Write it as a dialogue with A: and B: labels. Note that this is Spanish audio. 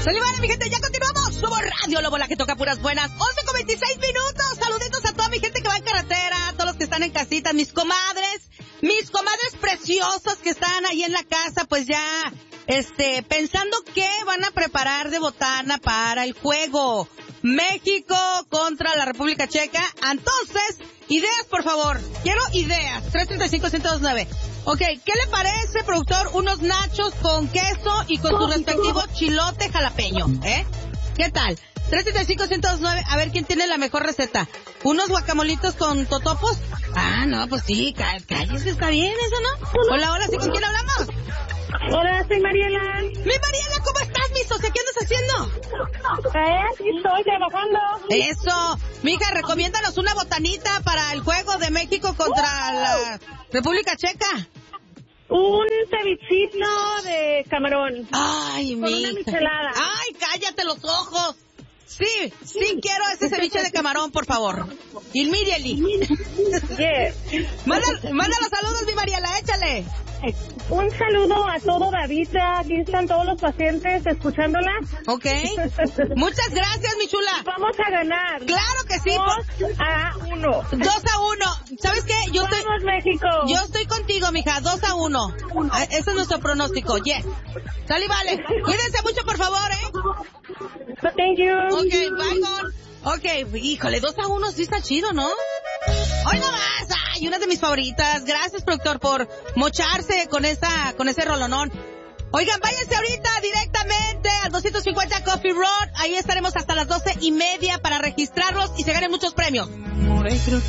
A: Sale, vale, mi gente, ya continuamos. Somos Radio Lobo, la que toca puras buenas. 11:26 minutos. Saluditos a toda mi gente que va en carretera, a todos los que están en casita, mis comadres preciosas que están ahí en la casa, pues ya, pensando qué van a preparar de botana para el juego México contra la República Checa. Entonces, ideas, por favor. Quiero ideas. 335-129. Ok, ¿qué le parece, productor? Unos nachos con queso y con su respectivo chilote jalapeño, ¿eh? ¿Qué tal? 335-129, a ver quién tiene la mejor receta. ¿Unos guacamolitos con totopos? Ah, no, pues sí, cállese, está bien eso, ¿no? Hola, hola, ¿sí con quién hablamos?
B: Hola, soy Mariela.
A: Mi Mariela, ¿cómo estás, mi socia? ¿Qué andas haciendo?
B: Aquí estoy trabajando.
A: Eso. Mija, recomiéndanos una botanita para el juego de México contra la República Checa.
B: Un cevichito de camarón.
A: Ay,
B: con una michelada.
A: Ay, cállate los ojos. Sí, quiero ese ceviche de camarón, por favor. Immediately.
B: Yes.
A: Manda los saludos, mi Mariela, échale.
B: Un saludo a todo David, aquí están todos los pacientes escuchándola.
A: Ok. Muchas gracias, mi chula.
B: Vamos a ganar.
A: Claro que sí.
B: 2-1.
A: 2-1. ¿Sabes qué?
B: Vamos, México.
A: Yo estoy contigo, mija, 2-1. Ese es nuestro pronóstico, yes. Sale, vale. Cuídense mucho, por favor,
B: Thank you.
A: Ok, bye, gone. Ok, híjole, 2-1 sí está chido, ¿no? Hoy no más. Ay, una de mis favoritas. Gracias, productor, por mocharse con ese rolonón. Oigan, váyanse ahorita directamente al 250 Coffee Road. Ahí estaremos hasta las 12:30 para registrarlos y se ganen muchos premios.